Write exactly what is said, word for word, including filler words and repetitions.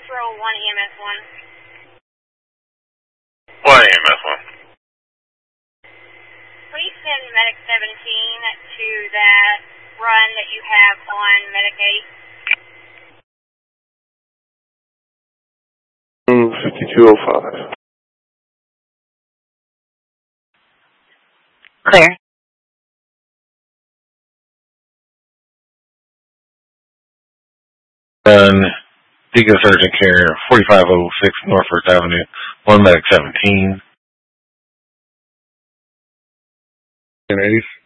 roll one E M S one. one E M S one. Please send Medic seventeen to that run that you have on Medic eight. fifty-two oh five. Clear. Run Deacon Surgeon Carrier, forty-five oh six Norfolk Avenue, one Medic seventeen. And eighty.